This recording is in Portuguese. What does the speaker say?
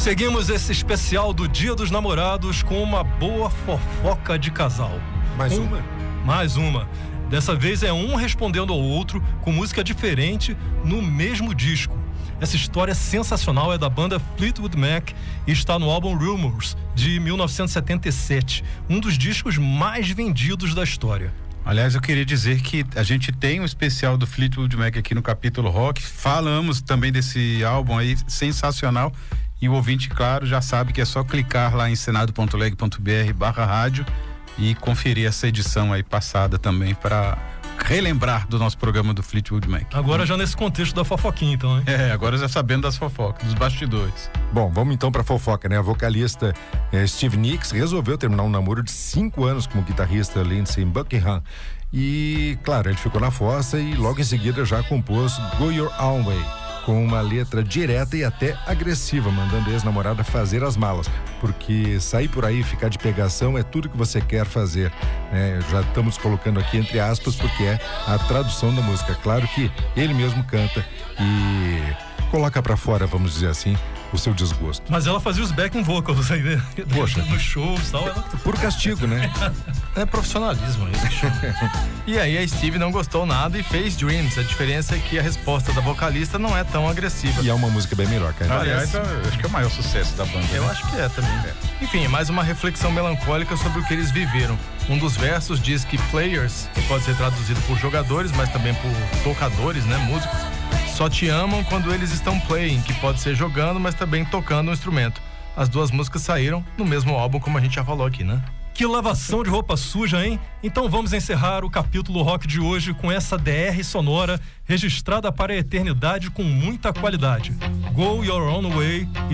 Seguimos esse especial do Dia dos Namorados com uma boa fofoca de casal. Mais uma. Dessa vez é um respondendo ao outro com música diferente no mesmo disco. Essa história sensacional é da banda Fleetwood Mac e está no álbum Rumours, de 1977, um dos discos mais vendidos da história. Aliás, eu queria dizer que a gente tem um especial do Fleetwood Mac aqui no capítulo rock. Falamos também desse álbum aí, sensacional. E o ouvinte, claro, já sabe que é só clicar lá em senado.leg.br/rádio e conferir essa edição aí passada também para relembrar do nosso programa do Fleetwood Mac. Agora já nesse contexto da fofoquinha, então, hein? Agora já sabendo das fofocas, dos bastidores. Bom, vamos então pra fofoca, né? A vocalista Stevie Nicks resolveu terminar um namoro de 5 anos com o guitarrista Lindsey Buckingham. E, claro, ele ficou na fossa e logo em seguida já compôs Go Your Own Way, com uma letra direta e até agressiva, mandando a ex-namorada fazer as malas, porque sair por aí, ficar de pegação é tudo que você quer fazer, né? Já estamos colocando aqui entre aspas, porque é a tradução da música. Claro que ele mesmo canta e coloca pra fora, vamos dizer assim, o seu desgosto. Mas ela fazia os backing vocals aí, né? Poxa. Nos shows e tal. Por castigo, né? É profissionalismo isso. E aí a Stevie não gostou nada e fez Dreams. A diferença é que a resposta da vocalista não é tão agressiva. E é uma música bem melhor, cara. Aliás, acho que é o maior sucesso da banda. Eu acho que é também. Enfim, mais uma reflexão melancólica sobre o que eles viveram. Um dos versos diz que players, que pode ser traduzido por jogadores, mas também por tocadores, né, músicos, só te amam quando eles estão playing, que pode ser jogando, mas também tocando um instrumento. As duas músicas saíram no mesmo álbum, como a gente já falou aqui, né? Que lavação de roupa suja, hein? Então vamos encerrar o capítulo rock de hoje com essa DR sonora registrada para a eternidade com muita qualidade. Go Your Own Way.